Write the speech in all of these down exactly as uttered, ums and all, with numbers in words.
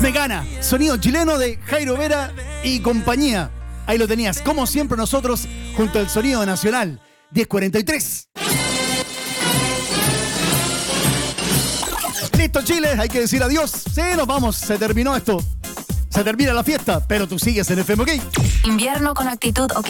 Me gana. Sonido chileno de Jairo Vera y compañía. Ahí lo tenías. Como siempre nosotros, junto al sonido nacional. diez cuarenta y tres. Listo, Chile. Hay que decir adiós. Sí, nos vamos. Se terminó esto. Se termina la fiesta, pero tú sigues en F M OK. Invierno con actitud OK.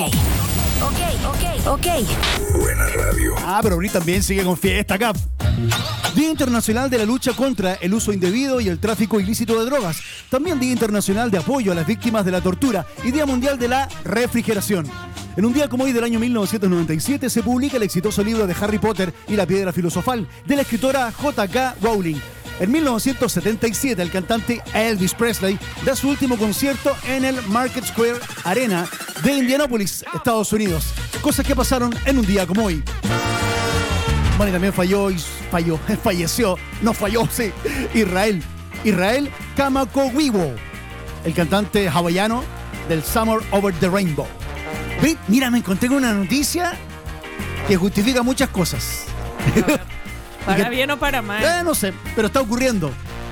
OK, OK, OK. Buena radio. Ah, pero ahorita también sigue con fiesta acá. Día Internacional de la Lucha contra el Uso Indebido y el Tráfico Ilícito de Drogas. También Día Internacional de Apoyo a las Víctimas de la Tortura y Día Mundial de la Refrigeración. En un día como hoy del año mil novecientos noventa y siete se publica el exitoso libro de Harry Potter y la Piedra Filosofal de la escritora J K Rowling. En mil novecientos setenta y siete el cantante Elvis Presley da su último concierto en el Market Square Arena de Indianápolis, Estados Unidos. Cosas que pasaron en un día como hoy. Bueno, y también falló, y falló, falleció, no falló, sí, Israel. Israel Kamakawiwo, el cantante hawaiano del Summer Over the Rainbow. ¿Ves? Mira, me encontré con una noticia que justifica muchas cosas. Para que, bien o para mal. Eh, no sé, pero está ocurriendo.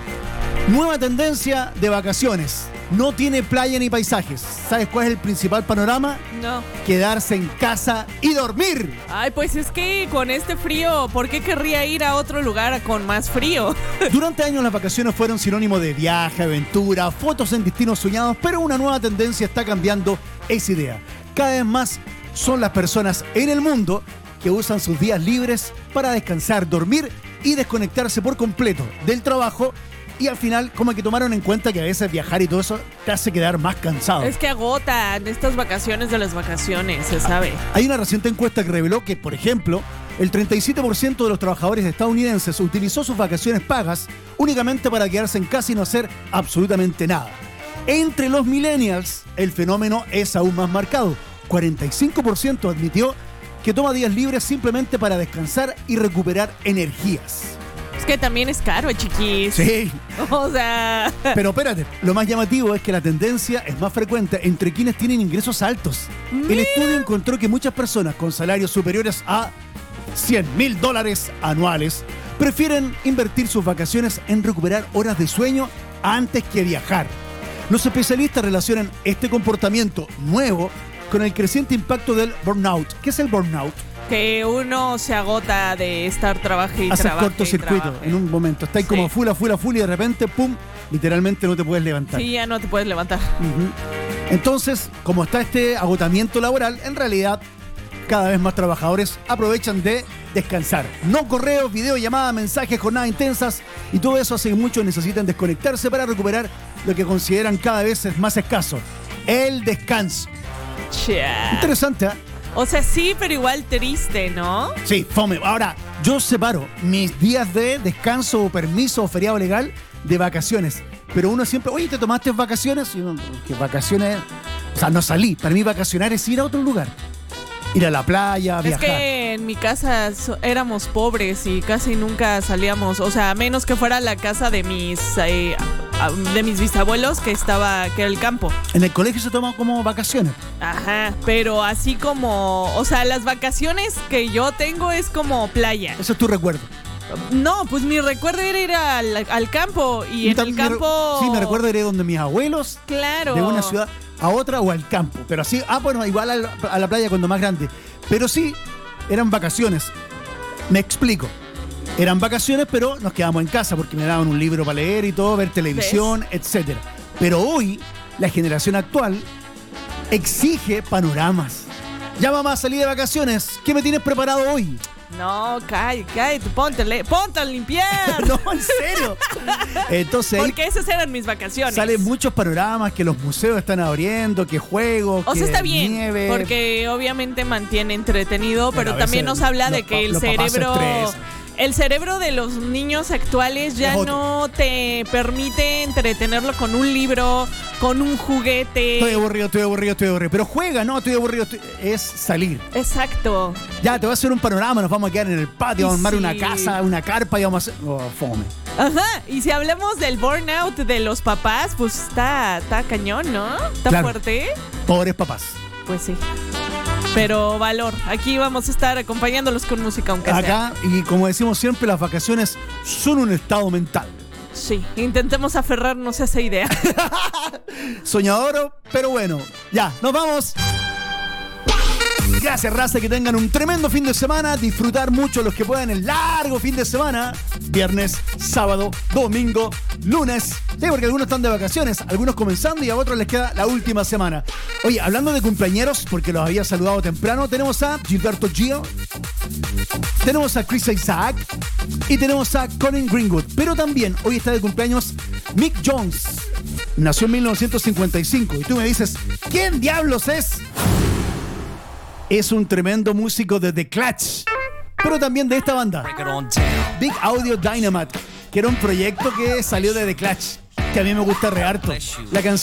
Nueva tendencia de vacaciones. No tiene playa ni paisajes. ¿Sabes cuál es el principal panorama? No. Quedarse en casa y dormir. Ay, pues es que con este frío, ¿por qué querría ir a otro lugar con más frío? Durante años las vacaciones fueron sinónimo de viaje, aventura, fotos en destinos soñados, pero una nueva tendencia está cambiando esa idea. Cada vez más son las personas en el mundo que usan sus días libres para descansar, dormir y desconectarse por completo del trabajo. Y al final, como que tomaron en cuenta que a veces viajar y todo eso te hace quedar más cansado. Es que agotan estas vacaciones de las vacaciones, se sabe. Hay una reciente encuesta que reveló que, por ejemplo, el treinta y siete por ciento de los trabajadores estadounidenses utilizó sus vacaciones pagas únicamente para quedarse en casa y no hacer absolutamente nada. Entre los millennials, el fenómeno es aún más marcado. cuarenta y cinco por ciento admitió que toma días libres simplemente para descansar y recuperar energías. Es que también es caro, chiquis. Sí. O sea... Pero espérate, lo más llamativo es que la tendencia es más frecuente entre quienes tienen ingresos altos. El estudio encontró que muchas personas con salarios superiores a cien mil dólares anuales prefieren invertir sus vacaciones en recuperar horas de sueño antes que viajar. Los especialistas relacionan este comportamiento nuevo con el creciente impacto del burnout. ¿Qué es el burnout? Que uno se agota de estar trabajando y Haces trabajando. cortocircuito en un momento. Estás Sí. como full a full a full y de repente, pum, literalmente no te puedes levantar. Sí, ya no te puedes levantar. Uh-huh. Entonces, como está este agotamiento laboral, en realidad cada vez más trabajadores aprovechan de descansar. No correos, videollamadas, mensajes, jornadas intensas y todo eso hace que muchos necesiten desconectarse para recuperar lo que consideran cada vez es más escaso: el descanso. Chia. Interesante, ¿eh? O sea, sí, pero igual triste, ¿no? Sí, fome. Ahora, yo separo mis días de descanso o permiso o feriado legal de vacaciones. Pero uno siempre, oye, ¿te tomaste vacaciones? Y uno, ¿qué vacaciones? O sea, no salí. Para mí vacacionar es ir a otro lugar. Ir a la playa, Es viajar. que en mi casa so- éramos pobres y casi nunca salíamos. O sea, a menos que fuera la casa de mis eh, a- de mis bisabuelos, que estaba, que era el campo. En el colegio se toma como vacaciones. Ajá, pero así como, o sea, las vacaciones que yo tengo es como playa. Eso es tu recuerdo. No, pues mi recuerdo era ir al, al campo y, Y en el también me re- campo... Sí, me recuerdo iré donde mis abuelos, Claro. de una ciudad a otra o al campo. Pero así, ah, bueno, igual a la, a la playa cuando más grande. Pero sí, eran vacaciones. Me explico. Eran vacaciones, pero nos quedamos en casa porque me daban un libro para leer y todo, ver televisión, etcétera. Pero hoy, la generación actual exige panoramas. Ya, mamá, salí de vacaciones. ¿Qué me tienes preparado hoy? No, cállate, cállate, ponte, le- ponte a limpiar. No, en serio. Entonces ahí Porque esas eran mis vacaciones. salen muchos panoramas, que los museos están abriendo, que juegos, O que sea, está bien, nieve. porque obviamente mantiene entretenido, Pero pero a también veces nos habla de los que pa- el los papás se cerebro... estresan. El cerebro de los niños actuales ya Es otro. no te permite entretenerlo con un libro, con un juguete. Estoy aburrido, estoy aburrido, estoy aburrido. Pero juega, no, estoy aburrido. estoy- Es salir. Exacto. Ya, te voy a hacer un panorama, nos vamos a quedar en el patio, vamos a armar Sí. una casa, una carpa y vamos a hacer... Oh, fome. Ajá. Y si hablamos del burnout de los papás, pues está, está cañón, ¿no? Está Claro. fuerte. Pobres papás. Pues sí. Pero valor. Aquí vamos a estar acompañándolos con música, aunque sea. Acá, y como decimos siempre, las vacaciones son un estado mental. Sí, intentemos aferrarnos a esa idea. Soñador, pero bueno. Ya, nos vamos. Gracias, raza, que tengan un tremendo fin de semana. Disfrutar mucho los que puedan el largo fin de semana. Viernes, sábado, domingo, lunes. Sí, porque algunos están de vacaciones, algunos comenzando y a otros les queda la última semana. Oye, hablando de cumpleañeros, porque los había saludado temprano, tenemos a Gilberto Gil, tenemos a Chris Isaac y tenemos a Colin Greenwood. Pero también hoy está de cumpleaños Mick Jones. Nació en mil novecientos cincuenta y cinco. Y tú me dices, ¿quién diablos es? Es un tremendo músico de The Clash, pero también de esta banda, Big Audio Dynamite, que era un proyecto que salió de The Clash, que a mí me gusta re harto. La canción